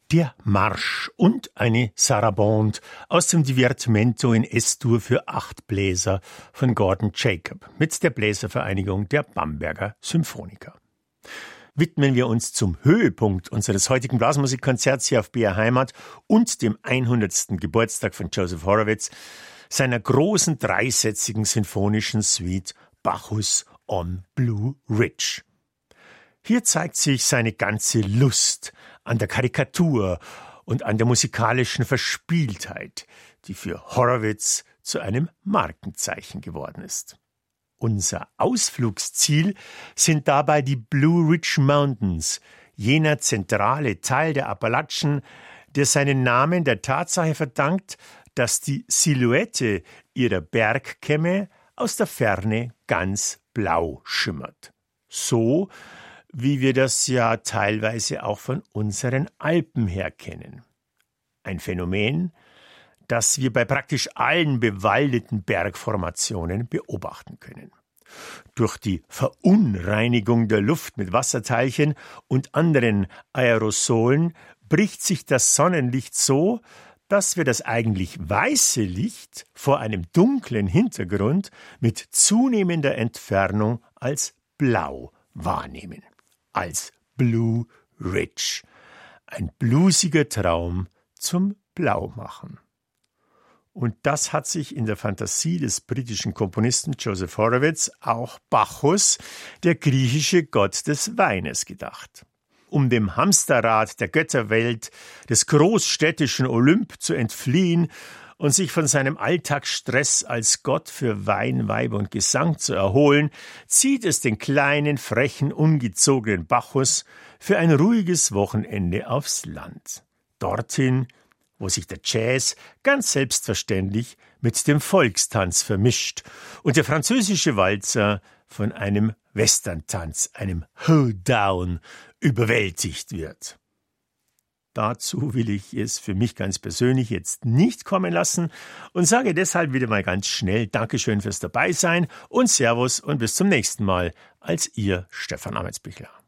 Der Marsch und eine Sarabande aus dem Divertimento in S-Dur für 8 Bläser von Gordon Jacob mit der Bläservereinigung der Bamberger Symphoniker. Widmen wir uns zum Höhepunkt unseres heutigen Blasmusikkonzerts hier auf BR Heimat und dem 100. Geburtstag von Joseph Horowitz, seiner großen dreisätzigen sinfonischen Suite Bacchus on Blue Ridge. Hier zeigt sich seine ganze Lust an der Karikatur und an der musikalischen Verspieltheit, die für Horowitz zu einem Markenzeichen geworden ist. Unser Ausflugsziel sind dabei die Blue Ridge Mountains, jener zentrale Teil der Appalachen, der seinen Namen der Tatsache verdankt, dass die Silhouette ihrer Bergkämme aus der Ferne ganz blau schimmert. So wie wir das ja teilweise auch von unseren Alpen her kennen. Ein Phänomen, das wir bei praktisch allen bewaldeten Bergformationen beobachten können. Durch die Verunreinigung der Luft mit Wasserteilchen und anderen Aerosolen bricht sich das Sonnenlicht so, dass wir das eigentlich weiße Licht vor einem dunklen Hintergrund mit zunehmender Entfernung als blau wahrnehmen. Als Blue Ridge. Ein bluesiger Traum zum Blaumachen. Und das hat sich in der Fantasie des britischen Komponisten Joseph Horowitz auch Bacchus, der griechische Gott des Weines, gedacht. Um dem Hamsterrad der Götterwelt, des großstädtischen Olymp zu entfliehen und sich von seinem Alltagsstress als Gott für Wein, Weib und Gesang zu erholen, zieht es den kleinen, frechen, ungezogenen Bacchus für ein ruhiges Wochenende aufs Land. Dorthin, wo sich der Jazz ganz selbstverständlich mit dem Volkstanz vermischt und der französische Walzer von einem Westerntanz, einem Hoedown, überwältigt wird. Dazu will ich es für mich ganz persönlich jetzt nicht kommen lassen und sage deshalb wieder mal ganz schnell Dankeschön fürs Dabeisein und Servus und bis zum nächsten Mal als Ihr Stefan Ametsbichler.